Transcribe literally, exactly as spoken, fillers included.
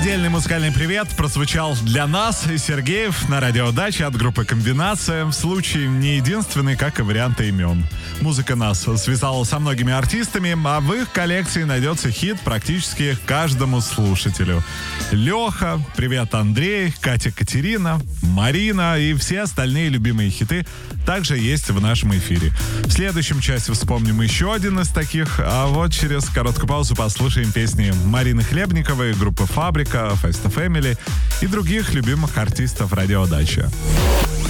Отдельный музыкальный привет прозвучал для нас, Сергеев, на радио «Дача» от группы «Комбинация». В случае не единственный, как и варианты имен. Музыка нас связала со многими артистами, а в их коллекции найдется хит практически каждому слушателю. Леха, привет, Андрей, Катя, Катерина, Марина и все остальные любимые хиты также есть в нашем эфире. В следующем часе вспомним еще один из таких, а вот через короткую паузу послушаем песни Марины Хлебниковой, группы «Фабрика», «Феста Фэмили» и других любимых артистов радио «Дача».